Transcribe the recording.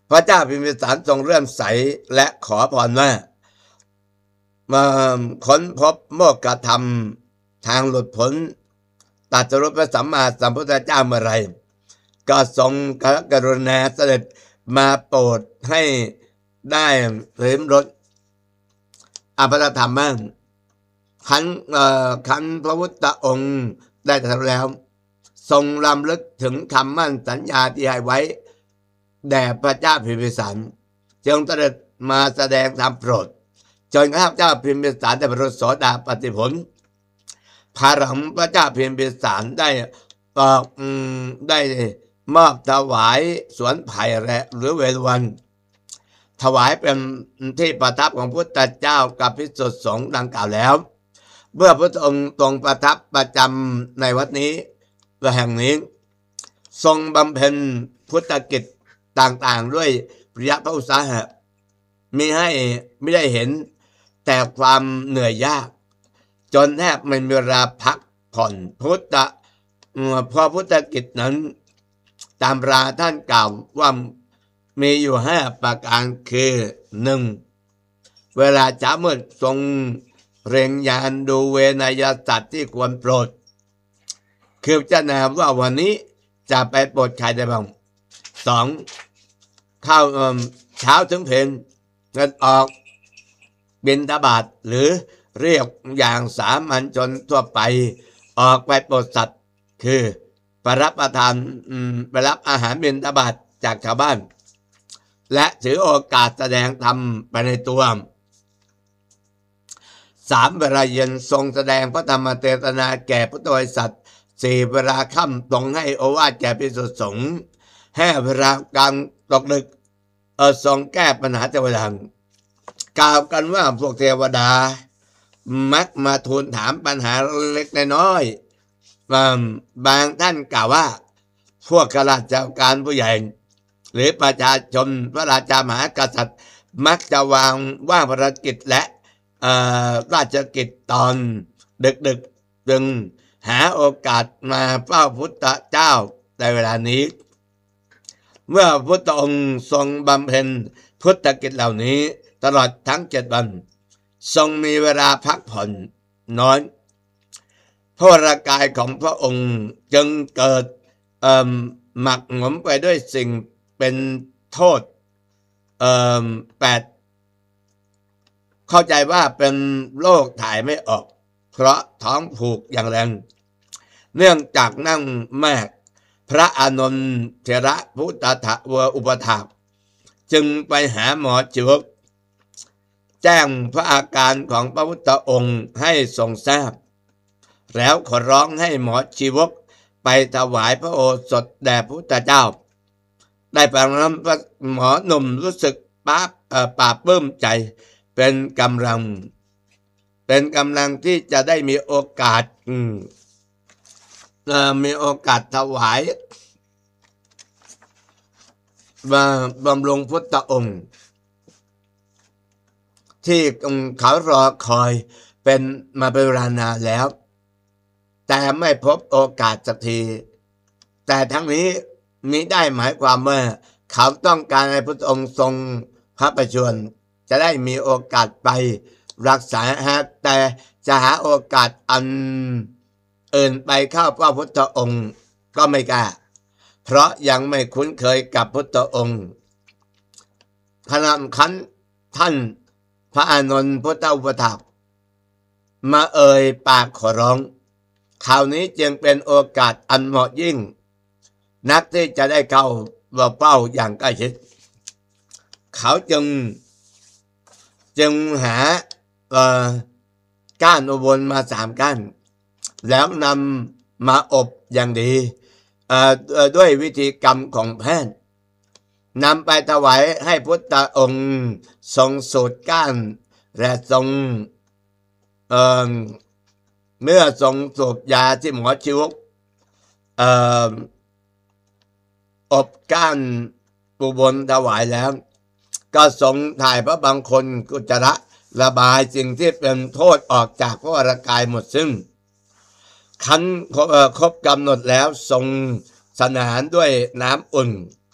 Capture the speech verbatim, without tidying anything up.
พระเจ้าพิมพิสารทรงเลื่อมใสและขอพรว่ามาค้นพบโมกขธรรมทางหลุดพ้นตรัสรู้พระสัมมาสัมพุทธเจ้าเมื่อไรก็ทรงกรุณาเสด็จมาโปรดให้ได้ลิ้มรสอภิธรรมบ้างขันขันพระพุทธองค์ได้ตรัสแล้วทรงรำลึกถึงคำมั่นสัญญาที่ให้ไว้แด่พระเจ้าพิมพิสารจึงเสด็จมาแสดงธรรมโปรดจนข้าพเจ้าพิมพิสารได้บรรลุโสดาปัตติผลพระหลังพระเจ้าพิมพิสารได้ออกได้มอบถวายสวนไผ่และหรือเวฬุวันถวายเป็นที่ประทับของพุทธเจ้ากับภิกษุสงฆ์ดังกล่าวแล้วเมื่อพระองค์ทรงประทับประจำในวัดนี้และแห่งนี้ทรงบำเพ็ญพุทธกิจต่างๆด้วยปริยพระอุตสาหะมีให้ไม่ได้เห็นแต่ความเหนื่อยยากจนแทบไม่มีเวลาพักผ่อนพุทธพอพุทธกิจนั้นตามราท่านกล่าวว่ามีอยู่ห้าประการคือหนึ่งเวลาจะมืดทรงเร่งยานดูเวนยสัตว์ที่ควรโปรดคือจะแนะว่าวันนี้จะไปโปรดใครได้บ้างสองเข้าเช้าถึงเพลนเงินออกบิณฑบาตหรือเรียกอย่างสามัญชนทั่วไปออกไปโปรดสัตว์คือไปรับประทานไปรับอาหารบิณฑบาตจากชาวบ้านและถือโอกาสแสดงธรรมไปในตัวสามเวลาเย็นทรงแสดงพระธรรมเทศนาแก่พุทธบริษัทสี่เวลาค่ำทรงให้โอวาทแก่ภิกษุสงฆ์ห้าเวลากลางตกดึกเออทรงแก้ปัญหาเทวดากล่าวกันว่าพวกเทวดามักมาทูลถามปัญหาเล็กน้อยบางท่านกล่าวว่าพวกข้าราชการผู้ใหญ่หรือประชาชนพระราชามหากษัตริย์มักจะวางว่างภารกิจและราชกิจตอนดึกๆจึงหาโอกาสมาเฝ้าพุทธเจ้าในเวลานี้เมื่อพุทธองค์ทรงบำเพ็ญพุทธกิจเหล่านี้ตลอดทั้งเจ็ดวันทรงมีเวลาพักผ่อนน้อยพระวรากายของพระองค์จึงเกิดหมักหมมไปด้วยสิ่งเป็นโทษแปดเข้าใจว่าเป็นโรคถ่ายไม่ออกเพราะท้องผูกอย่างแรงเนื่องจากนั่งมากพระอานนท์เถระพุทธทวอุปถากจึงไปหาหมอชีวกแจ้งพระอาการของพระพุทธองค์ให้ทรงทราบแล้วขอร้องให้หมอชีวกไปถวายพระโอสถแด่พระพุทธเจ้าได้ฟังนั้นหมอหนุ่มรู้สึกป้าปราบปลื้มใจเป็นกำลังเป็นกำลังที่จะได้มีโอกาสมีโอกาสถวายบำรุงพุทธองค์ที่เขารอคอยเป็นมาเป็นเวลานานแล้วแต่ไม่พบโอกาสสักทีแต่ทั้งนี้มิได้หมายความว่าเขาต้องการให้พระองค์ทรงพระประชวรจะได้มีโอกาสไปรักษาฮะแต่จะหาโอกาสอันอื่นไปเข้าพระพุทธองค์ก็ไม่กล้าเพราะยังไม่คุ้นเคยกับพุทธองค์ขณะคันท่านพระอานนท์พุทธอุปถากมาเอ่ยปากขอร้องคราวนี้จึงเป็นโอกาสอันเหมาะยิ่งนักที่จะได้เข้าเป้าอย่างใกล้ชิดเขาจึงจึงหาก้านอุบลมาสามก้านแล้วนำมาอบอย่างดีด้วยวิธีกรรมของแพทย์นำไปถวายให้พุทธองค์ทรงสูตรก้านและทรงเอ่อเมื่อทรงสูบยาที่หมอชีวกเอ่ออบก้านอุบลถวายแล้วก็ทรงถ่ายพระบางคนกุจระระบายสิ่งที่เป็นโทษออกจากพระวรากายหมดซึ่งคันครบกำหนดแล้วทรงสนานด้วยน้ำอุ่น